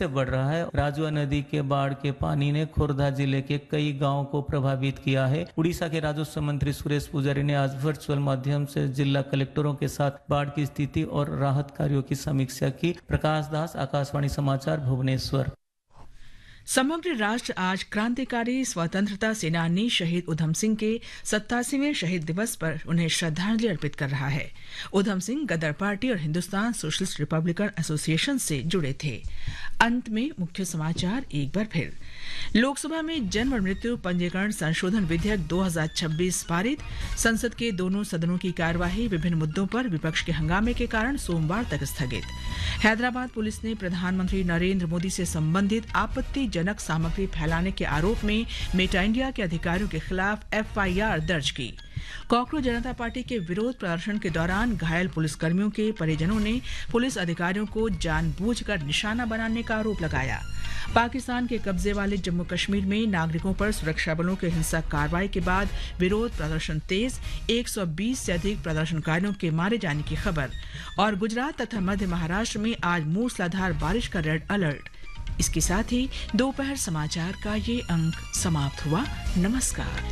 से बढ़ रहा है। राजुआ नदी के बाढ़ के पानी ने खोर्धा जिले के कई गांवों को प्रभावित किया है। उड़ीसा के राजस्व मंत्री सुरेश पुजारी ने आज वर्चुअल माध्यम से जिला कलेक्टरों के साथ बाढ़ की स्थिति और राहत कार्यों की समीक्षा की। प्रकाश दास, आकाशवाणी समाचार, भुवनेश्वर। समग्र राष्ट्र आज क्रांतिकारी स्वतंत्रता सेनानी शहीद उधम सिंह के 87वें शहीद दिवस पर उन्हें श्रद्धांजलि अर्पित कर रहा है। उधम सिंह गदर पार्टी और हिंदुस्तान सोशलिस्ट रिपब्लिकन एसोसिएशन से जुड़े थे। अंत में मुख्य समाचार एक बार फिर। लोकसभा में जन्म और मृत्यु पंजीकरण संशोधन विधेयक 2026 पारित। संसद के दोनों सदनों की कार्यवाही विभिन्न मुद्दों पर विपक्ष के हंगामे के कारण सोमवार तक स्थगित। हैदराबाद पुलिस ने प्रधानमंत्री नरेंद्र मोदी से संबंधित आपत्तिजनक सामग्री फैलाने के आरोप में मेटा इंडिया के अधिकारियों के खिलाफ एफआईआर दर्ज की। कॉकरोच जनता पार्टी के विरोध प्रदर्शन के दौरान घायल पुलिसकर्मियों के परिजनों ने पुलिस अधिकारियों को जानबूझकर निशाना बनाने का आरोप लगाया। पाकिस्तान के कब्जे वाले जम्मू कश्मीर में नागरिकों पर सुरक्षा बलों की हिंसक कार्रवाई के बाद विरोध प्रदर्शन तेज। 120 से अधिक प्रदर्शनकारियों के मारे जाने की खबर। और गुजरात तथा मध्य महाराष्ट्र में आज मूसलाधार बारिश का रेड अलर्ट। इसके साथ ही दोपहर समाचार का ये अंक समाप्त हुआ। नमस्कार।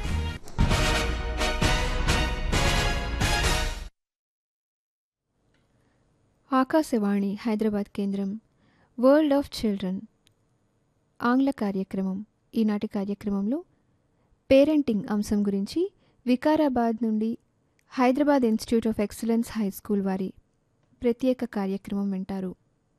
ఆకాశవాణి హైదరాబాద్ కేంద్రం వరల్డ్ ఆఫ్ చిల్డ్రన్ ఆంగ్ల కార్యక్రమం. ఈనాటి కార్యక్రమంలో పేరెంటింగ్ అంశం గురించి వికారాబాద్ నుండి Hyderabad institute of excellence high school వారి ప్రత్యేక కార్యక్రమం వింటారు.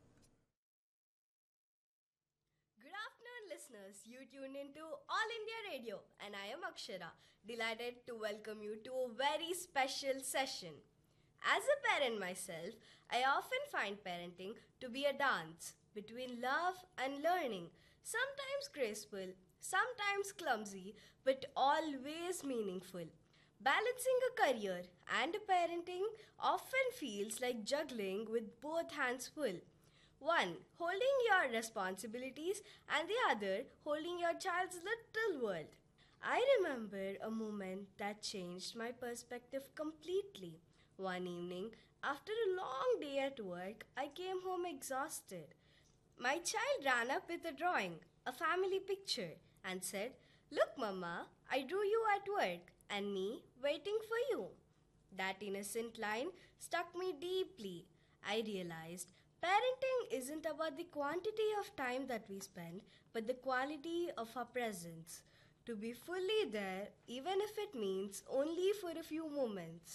Good afternoon, listeners. You tune into All India Radio, and I am Akshara, delighted to welcome you to a very special session. As a parent myself, I often find parenting to be a dance between love and learning, sometimes graceful, sometimes clumsy, but always meaningful. Balancing a career and a parenting often feels like juggling with both hands full. One holding your responsibilities and the other holding your child's little world. I remember a moment that changed my perspective completely. One evening, after a long day at work, I came home exhausted. My child ran up with a drawing, a family picture, and said, "Look, Mama, I drew you at work and me waiting for you." That innocent line stuck me deeply. I realized parenting isn't about the quantity of time that we spend, but the quality of our presence. To be fully there, even if it means only for a few moments.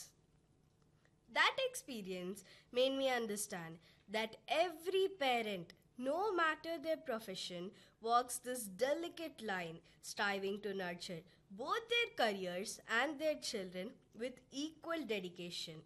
That experience made me understand that every parent, no matter their profession, walks this delicate line, striving to nurture both their careers and their children with equal dedication.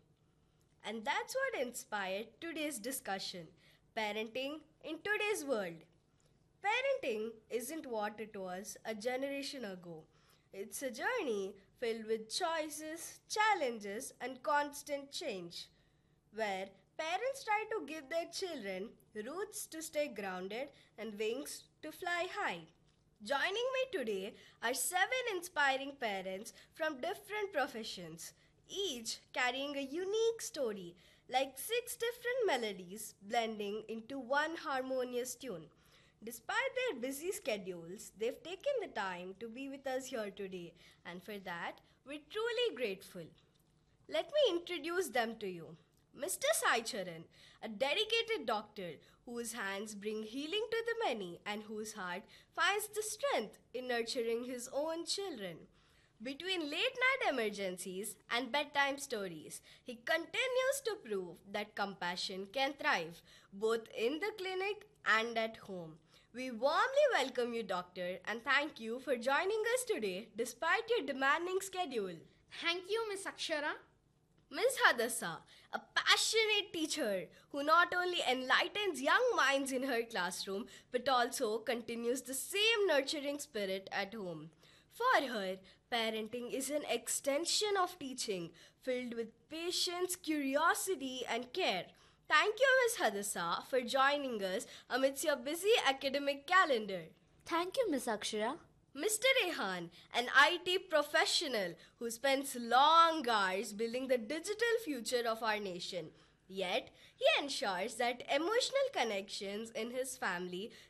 And that's what inspired today's discussion, parenting in today's world. Parenting isn't what it was a generation ago. It's a journey filled with choices, challenges, and constant change, where parents try to give their children roots to stay grounded and wings to fly high. Joining me today are 7 inspiring parents from different professions, each carrying a unique story, like 6 different melodies blending into one harmonious tune. Despite their busy schedules, they've taken the time to be with us here today, and for that, we're truly grateful. Let me introduce them to you. Mr. Sai Charan, a dedicated doctor whose hands bring healing to the many and whose heart finds the strength in nurturing his own children. Between late-night emergencies and bedtime stories, he continues to prove that compassion can thrive, both in the clinic and at home. We warmly welcome you, Doctor, and thank you for joining us today despite your demanding schedule. Thank you, Miss Akshara. Ms. Hadassa, a passionate teacher who not only enlightens young minds in her classroom but also continues the same nurturing spirit at home. For her, parenting is an extension of teaching, filled with patience, curiosity, and care. Thank you, Ms. Hadassa, for joining us amidst your busy academic calendar. Thank you, Miss Akshara. Mr. Rehan, an IT professional who spends long hours building the digital future of our nation. Yet, he ensures that emotional connections in his family